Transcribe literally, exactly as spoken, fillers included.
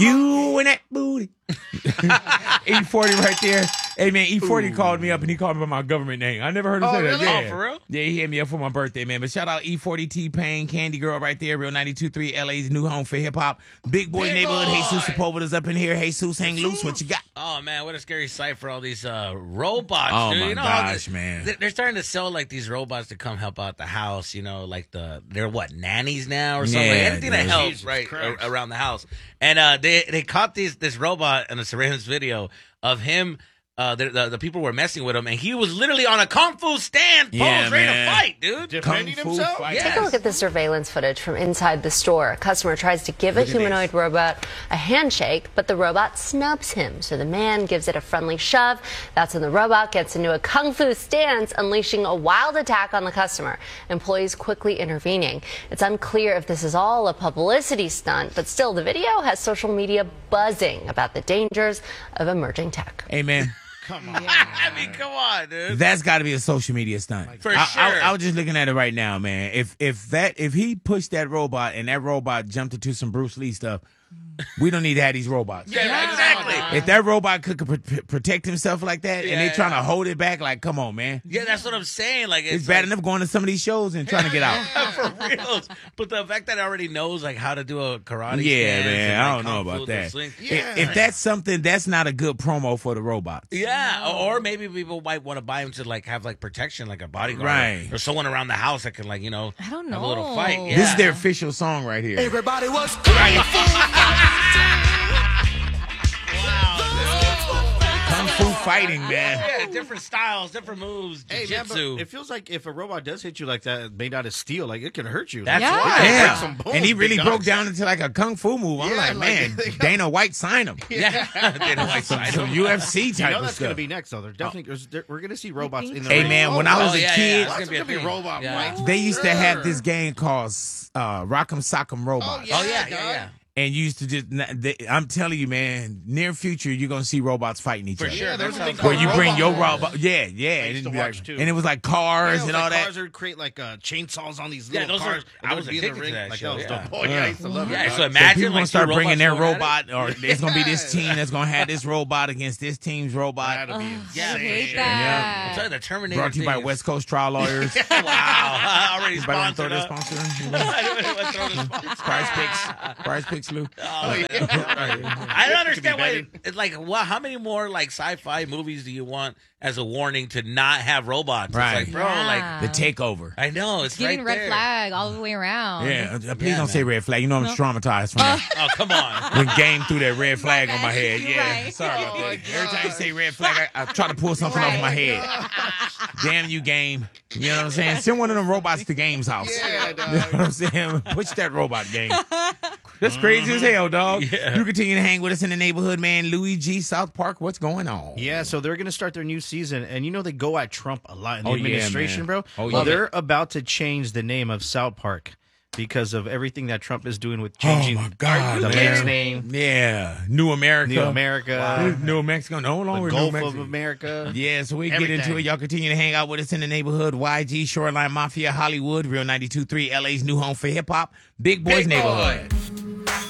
You and that booty. E forty right there. Hey, man, E forty Ooh. called me up, and he called me by my government name. I never heard him oh, say really? that. Yeah. Oh, for real? Yeah, he hit me up for my birthday, man. But shout out E forty T-Pain, Candy Girl right there, Real ninety-two point three, L A's new home for hip-hop. Big Boy Big Neighborhood, boy. Jesus Sepulveda's up in here. Jesus, hang loose. What you got? Oh, man, what a scary sight for all these uh, robots, oh, dude. my you know, gosh, they, man. They're starting to sell, like, these robots to come help out the house, you know, like the, they're what, nannies now or something? Yeah, Anything that helps, Jesus right, Christ. a- around the house. And uh, they, they caught these, this robot in a surveillance video of him. Uh, the, the the people were messing with him, and he was literally on a kung fu stand, pose, Yeah, ready man. to fight, dude. Defending Kung fu himself? fight. Yes. Take a look at the surveillance footage from inside the store. A customer tries to give Look a at humanoid this. robot a handshake, but the robot snubs him. So the man gives it a friendly shove. That's when the robot gets into a kung fu stance, unleashing a wild attack on the customer. Employees quickly intervening. It's unclear if this is all a publicity stunt, but still the video has social media buzzing about the dangers of emerging tech. Hey, man. Come on. I mean, come on, dude. That's got to be a social media stunt. For I, sure. I, I was just looking at it right now, man. If if that if he pushed that robot and that robot jumped into some Bruce Lee stuff, we don't need to have these robots. Yeah, exactly. If that robot could, could pr- protect himself like that, Yeah, and they trying yeah. to hold it back, like, come on, man. Yeah, that's what I'm saying. Like It's, it's, bad like, enough going to some of these shows and trying to get out. for reals. But the fact that it already knows like how to do a karate Yeah, stance man. and, I like, don't know kung fu about and that. swing. Yeah. If, if that's something, that's not a good promo for the robots. Yeah, or maybe people might want to buy him to like have like protection, like a bodyguard, Right. or someone around the house that can like you know I don't have a little know. fight. Yeah. This is their official song right here. Everybody was Kung Fu fighting, man. Yeah, different styles, different moves, Hey, man, jiu-jitsu. but it feels like if a robot does hit you like that, made out of steel, like it can hurt you. That's Yeah. why. Break Yeah, some bones, and he big really dogs. broke down into like a kung fu move. I'm Yeah, like, like, man, they got- Dana White signed him. Yeah, they don't like Some, side some them. U F C You type know of that's going to stuff. be next, though. They're definitely, there's- there- we're going to see robots in the Hey, ring. man, when I was Oh, a yeah, kid, yeah, Lots that's of gonna be a different thing. robot Yeah. fights. they used to have Sure. this game called uh, Rock'em Sock'em Robots. yeah. Oh yeah, dog. yeah, yeah. And you used to just, they, I'm telling you, man, near future, you're going to see robots fighting each For other. sure. Yeah, there's a thing That Where called you bring your Robot robot. Yeah, yeah. I And, used it'd to be watch, like- too. and it was like Yeah, cars it was and like all that. Cars would create like uh, chainsaws on these Yeah, little those are- cars. I and was would be in the addicted to ring. that Like, show, that was yeah. dope. Oh, yeah, I used to love it. Yeah, dog. so So imagine people like gonna start two bringing their robots going at it. robot, or there's gonna be this team that's gonna have this robot against this team's robot. That'd be Yeah, I insane. hate I'm that. telling you, the Terminator. Brought to you by thing is- West Coast Trial Lawyers. Wow, already Anybody want to throw sponsored. this Up. sponsor? Prize picks. Prize picks, Lou. Oh, yeah. I don't understand why. It's like, well, how many more like sci-fi movies do you want as a warning to not have robots? Right. It's like, bro, Yeah. The takeover. like I know it's Giving right red there. flag all the way around. Yeah, uh, please Yeah, don't say man. red flag. You know I'm traumatized from that. Oh, come on. When Game threw that red flag on my head. You're Yeah, right. sorry about Oh, that. my Every time you God. say red flag, I, I try to pull something off Right. my head. Damn you, Game. You know what I'm saying? Send one of them robots to Game's house. Yeah, You dog. know what I'm saying? Push that robot, Game. That's crazy as hell, dog. Yeah. You continue to hang with us in the neighborhood, man. Louis G. South Park, what's going on? Yeah, so they're going to start their new season, and you know they go at Trump a lot in the Oh, yeah, administration, man. bro. Oh, well, yeah. they're about to change the name of South Park because of everything that Trump is doing with Oh, changing my God, the man. lake's name, Yeah. New America. New America, New Mexico. No the longer New Gulf of Mexico. America. Yeah, so we get Everything. into it. Y'all continue to hang out with us in the neighborhood. Y G, Shoreline Mafia, Hollywood, Real ninety-two point three, L A's new home for hip hop, Big Boys Big Boy. Neighborhood.